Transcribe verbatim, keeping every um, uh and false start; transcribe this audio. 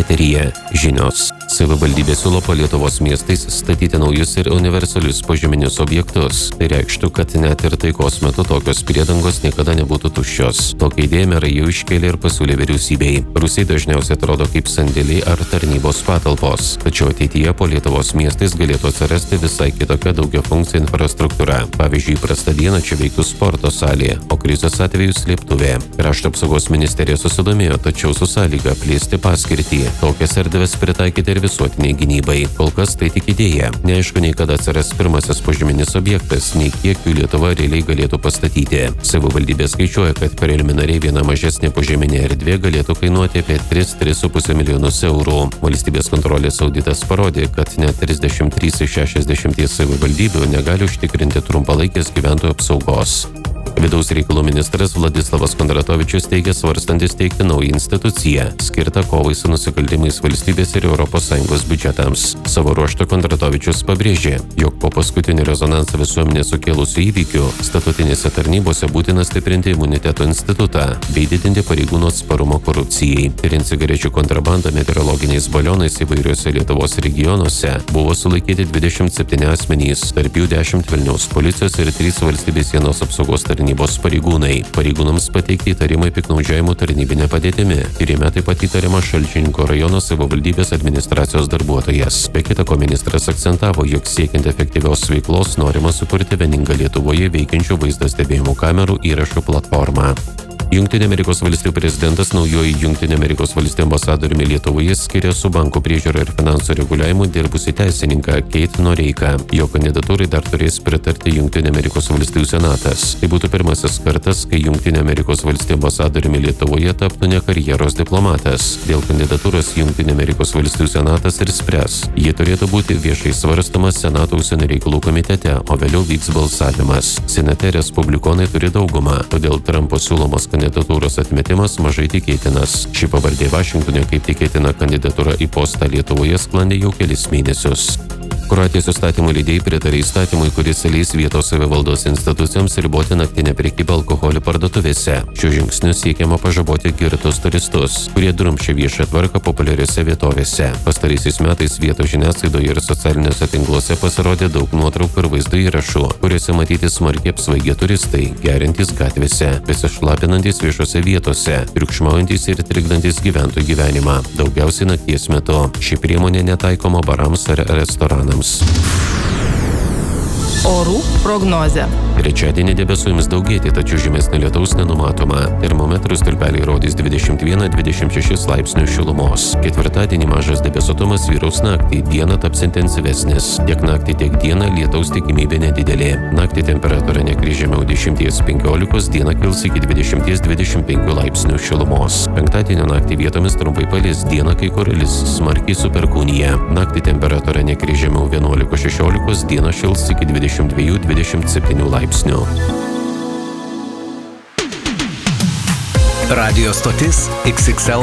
eteryje žinios. Savivaldybė siūlo po Lietuvos miestais statyti naujus ir universalius požeminius objektus. Tai reikštų, kad net ir taikos metu tokios priedangos niekada nebūtų tuščios. Tokią idėją merai jau iškėlė ir pasiūlė vyriausybei. Rusai dažniausiai atrodo kaip sandėliai ar tarnybos patalpos. Tačiau ateityje po Lietuvos miestais galėtų atsirasti visai kitokia daugiafunkcija infrastruktūra. Pavyzdžiui, įprastą dieną čia veiktų sporto salė, o krizės atveju slėptuvė. Krašto apsaugos ministerija susidomėjo, tačiau su sąlyga plėsti paskirtį. Tokias erdves pritaikyti ir visuotiniai gynybai. Kol kas tai tik idėja. Neaišku, nei kada atsiras pirmasis požeminis objektas, nei kiek jų Lietuva realiai galėtų pastatyti. Savivaldybė skaičiuoja, kad preliminariai viena mažesnė požeminė erdvė galėtų kainuoti apie tris - tris su puse milijonus eurų. Valstybės kontrolės auditas parodė, kad net trisdešimt trys iš šešiasdešimties savivaldybių negali užtikrinti trumpalaikės gyventojų apsaugos. Vidaus reikalų ministras Vladislavas Kondratovičius teigia svarstantis steigti naują instituciją, skirtą kovai su nusikaltimais valstybės ir Europos Sąjungos biudžetams. Savo ruožtu Kondratovičius pabrėžė, jog po paskutinį rezonansą visuomenė sukėlusių įvykių statutinėse tarnybose būtina stiprinti imuniteto institutą bei didinti pareigūnų atsparumą korupcijai. Tiriant cigarečių kontrabandą meteorologiniais balionais įvairiuose Lietuvos regionuose buvo sulaikyti dvidešimt septyni asmenys, tarp jų dešimt Vilniaus policijos ir trys valstybės sienos apsaugos tarnybos pareigūnai. Pareigūnams pateikti įtarimai piktnaudžiavimo tarnybinė padėtimi. Tyrime taip pat įtariama Šalčininkų rajono savivaldybės administracijos darbuotojas. Be kita ko, ministras akcentavo, jog siekiant efektyvios veiklos norima sukurti vieningą Lietuvoje veikiančių vaizdo stebėjimo kamerų įrašų platformą. Jungtinių Amerikos valstijų prezidentas naujoji Jungtinių Amerikos valstijų ambasadoriumi Lietuvoje skiria su bankų priežiūra ir finansų reguliavimu dirbusi teisininką Keit Noreiką. Jo kandidatūrai dar turės pritarti Jungtinių Amerikos valstijų senatas. Tai būtų pirmasis kartas, kai Jungtinių Amerikos valstijų ambasadoriumi Lietuvoje taptų ne karjeros diplomatas. Dėl kandidatūros Jungtinių Amerikos valstijų senatas ir spręs. Ji turėtų būti viešai svarstama Senato užsienio reikalų komitete, o vėliau vyks balsavimas. Senate respublikonai turi daugumą, todėl Trumpo siūlomas kandidatūros atmetimas mažai tikėtinas. Ši pavardė Vašingtone kaip tikėtina kandidatūra į postą Lietuvoje sklandė jau kelis mėnesius. Kroatijos įstatymų leidėjai pritarė įstatymui, kuris leis vietos savivaldos institucijoms riboti naktinę prekybą alkoholio parduotuvėse. Šiuo žingsniu siekiama pažaboti girtus turistus, kurie drumsčia viešą tvarką populiariose vietovėse. Pastaraisiais metais vietos žiniasklaidoje ir socialiniuose tinkluose pasirodė daug nuotraukų ir vaizdo įrašų, kuriuose matyti smarkiai apsvaigę turistai, geriantys gatvėse, besišlapinantys viešose vietose, triukšmaujantys ir trikdantys gyventojų gyvenimą, daugiausiai nakties metu. Ši priemonė netaikoma barams ar restoranams. Orų prognozė. Trečiadienį debesų ims daugėti, tačiau žymesnio lietaus nenumatoma. Termometrų stulpeliai rodys dvidešimt vieną - dvidešimt šešis laipsnius šilumos. Ketvirtadienį mažas debesuotumas vyraus naktį, dieną taps intensyvesnis. Tiek naktį, tiek dieną lietaus tikimybė nedidelė. Naktį temperatūra nekris žemiau dešimties penkiolikos, dieną kils iki dvidešimties dvidešimt penkių laipsnių šilumos. Penktadienio naktį vietomis trumpai palis, dieną kai kur lis smarkiai su perkūnija. Naktį temperatūra nekris žemiau vienuolikos šešiolikos, dieną šils iki dvidešimt dviejų dvidešimt septynių laipsnių. Radio stotis X X L